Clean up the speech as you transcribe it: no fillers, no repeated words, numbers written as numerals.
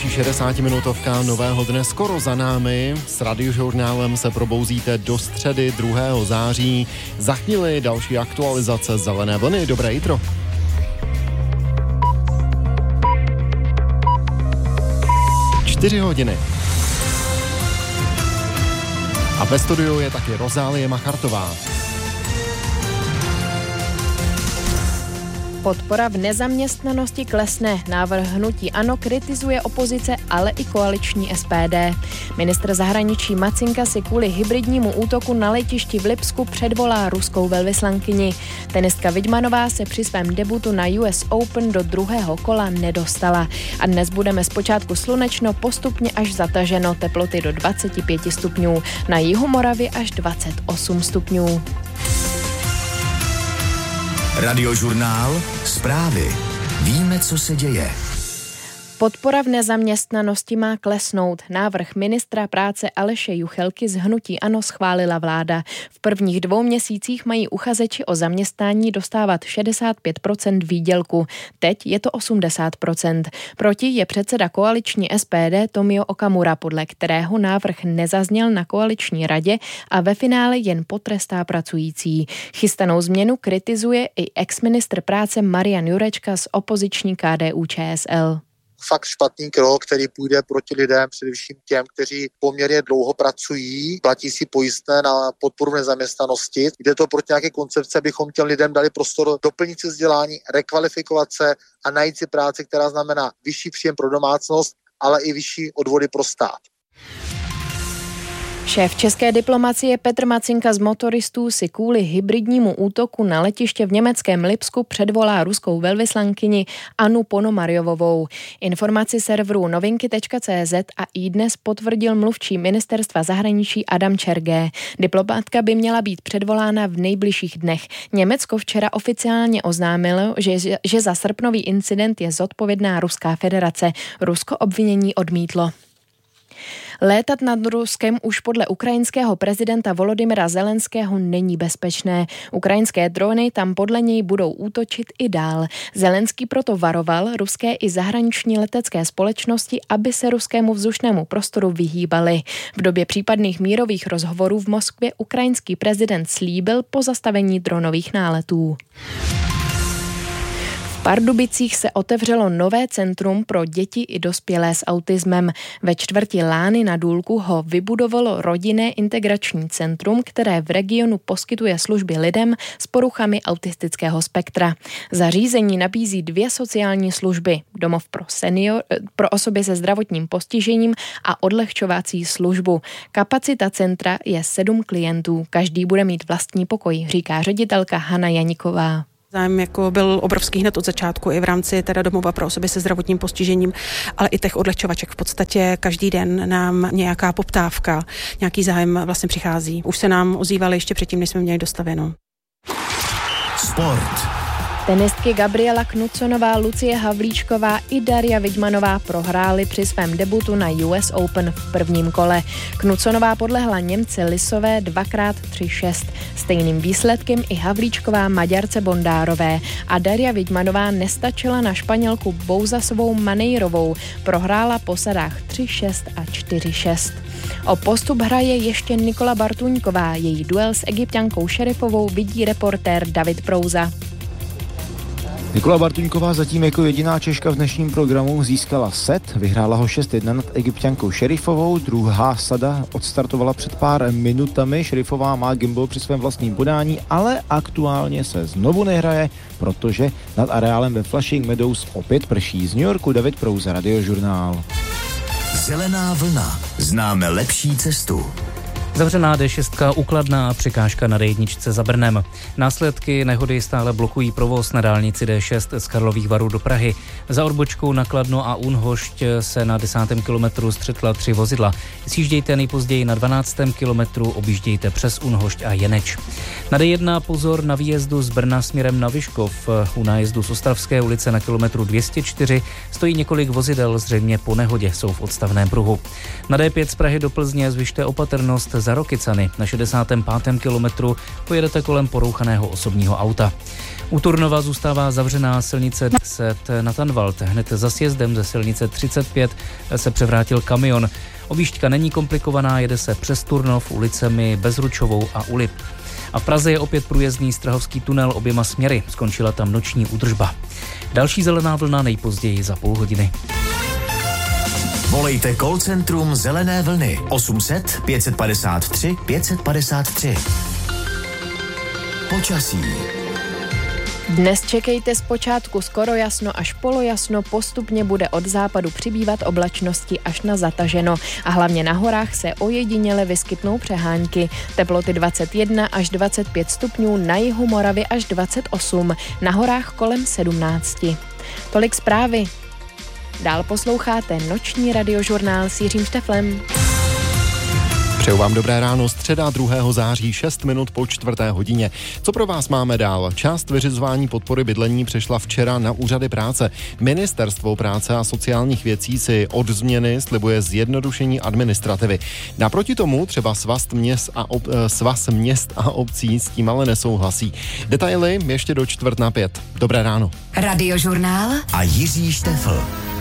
Další 60-minutovka nového dne skoro za námi. S Radiožurnálem se probouzíte do středy 2. září. Za chvíli další aktualizace Zelené vlny. Dobré jitro. Hodiny. A ve studiu je taky Rozálie Machartová. Podpora v nezaměstnanosti klesne. Návrh hnutí ANO kritizuje opozice, ale i koaliční SPD. Ministr zahraničí Macinka si kvůli hybridnímu útoku na letišti v Lipsku předvolá ruskou velvyslankyni. Tenistka Vidmanová se při svém debutu na US Open do druhého kola nedostala. A dnes budeme zpočátku slunečno, postupně až zataženo, teploty do 25 stupňů. Na jihu Moravy až 28 stupňů. Radiožurnál, zprávy. Víme, co se děje. Podpora v nezaměstnanosti má klesnout. Návrh ministra práce Aleše Juchelky z hnutí ANO schválila vláda. V prvních 2 měsících mají uchazeči o zaměstnání dostávat 65% výdělku. Teď je to 80%. Proti je předseda koaliční SPD Tomio Okamura, podle kterého návrh nezazněl na koaliční radě a ve finále jen potrestá pracující. Chystanou změnu kritizuje i exministr práce Marian Jurečka z opoziční KDU-ČSL. Fakt špatný krok, který půjde proti lidem, především těm, kteří poměrně dlouho pracují, platí si pojistné na podporu nezaměstnanosti. Jde to proti nějaké koncepce, abychom těm lidem dali prostor doplnit si vzdělání, rekvalifikovat se a najít si práci, která znamená vyšší příjem pro domácnost, ale i vyšší odvody pro stát. Šéf české diplomacie Petr Macinka z motoristů si kvůli hybridnímu útoku na letiště v německém Lipsku předvolá ruskou velvyslankyni Annu Ponomarjovovou. Informaci serveru novinky.cz a iDnes potvrdil mluvčí ministerstva zahraničí Adam Čergé. Diplomatka by měla být předvolána v nejbližších dnech. Německo včera oficiálně oznámilo, že za srpnový incident je zodpovědná Ruská federace. Rusko obvinění odmítlo. Létat nad Ruskem už podle ukrajinského prezidenta Volodymyra Zelenského není bezpečné. Ukrajinské drony tam podle něj budou útočit i dál. Zelenský proto varoval ruské i zahraniční letecké společnosti, aby se ruskému vzdušnému prostoru vyhýbali. V době případných mírových rozhovorů v Moskvě ukrajinský prezident slíbil pozastavení dronových náletů. V Pardubicích se otevřelo nové centrum pro děti i dospělé s autismem. Ve čtvrti Lány na Důlku ho vybudovalo rodinné integrační centrum, které v regionu poskytuje služby lidem s poruchami autistického spektra. Zařízení nabízí 2 sociální služby: domov pro osoby se zdravotním postižením a odlehčovací službu. Kapacita centra je 7 klientů. Každý bude mít vlastní pokoj, říká ředitelka Hana Janíková. Zájem byl obrovský hned od začátku i v rámci domova pro osoby se zdravotním postižením, ale i těch odlehčovaček. V podstatě každý den nám nějaká poptávka, nějaký zájem vlastně přichází. Už se nám ozývali ještě předtím, než jsme měli dostavěno. Sport. Tenistky Gabriela Knudsonová, Lucie Havlíčková i Daria Vidmanová prohrály při svém debutu na US Open v prvním kole. Knudsonová podlehla Němce Lisové 2x3-6. Stejným výsledkem i Havlíčková Maďarce Bondárové a Daria Vidmanová nestačila na Španělku Bouzasovou Maneirovou. Prohrála po sadách 3-6 a 4-6. O postup hraje ještě Nikola Bartuňková. Její duel s Egypťankou Šerifovou vidí reportér David Prouza. Nikola Bartuňková zatím jako jediná Češka v dnešním programu získala set, vyhrála ho 6-1 nad Egypťankou Šerifovou, druhá sada odstartovala před pár minutami, Šerifová má gimbal při svém vlastním podání, ale aktuálně se znovu nehraje, protože nad areálem ve Flushing Meadows opět prší. Z New Yorku David Prouza, Radiožurnál. Zelená vlna. Známe lepší cestu. Zavřená D6 u Kladna a překážka na D1 za Brnem. Následky nehody stále blokují provoz na dálnici D6 z Karlových Varů do Prahy. Za odbočkou na Kladno a Únhošť se na 10. kilometru střetla 3 vozidla. Sjíždějte nejpozději na 12. kilometru, objíždějte přes Únhošť a Jeneč. Na D1 pozor na výjezdu z Brna směrem na Vyškov. U nájezdu z Ostravské ulice na kilometru 204 stojí několik vozidel, zřejmě po nehodě jsou v odstavném pruhu. Na D5 z Prahy do Plzně zvyšte opatrnost za Rokycany. Na 65. kilometru pojedete kolem porouchaného osobního auta. U Turnova zůstává zavřená silnice 10 na Tanvald. Hned za sjezdem ze silnice 35 se převrátil kamion. Objížďka není komplikovaná, jede se přes Turnov ulicemi Bezručovou a Ulip. A v Praze je opět průjezdný Strahovský tunel oběma směry. Skončila tam noční údržba. Další zelená vlna nejpozději za půl hodiny. Volejte call centrum Zelené vlny 800 553 553. Počasí. Dnes čekejte zpočátku skoro jasno až polojasno, postupně bude od západu přibývat oblačnosti až na zataženo a hlavně na horách se ojediněle vyskytnou přehánky. Teploty 21 až 25 stupňů, na jihu Moravy až 28, na horách kolem 17. Tolik zprávy. Dál posloucháte noční radiožurnál s Jiřím Šteflem. Přeju vám dobré ráno, středa 2. září, 6 minut po 4. hodině. Co pro vás máme dál? Část vyřizování podpory bydlení přešla včera na úřady práce. Ministerstvo práce a sociálních věcí si od změny slibuje zjednodušení administrativy. Naproti tomu třeba Svaz měst a obcí s tím ale nesouhlasí. Detaily ještě do 4:45. Dobré ráno. Radiožurnál A Jiří Štefl.